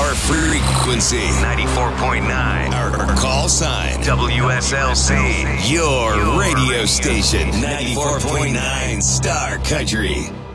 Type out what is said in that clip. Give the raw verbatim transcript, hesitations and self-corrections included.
Our frequency, ninety-four point nine. Our, our call sign, W S L C. Your radio station, ninety-four point nine Star Country.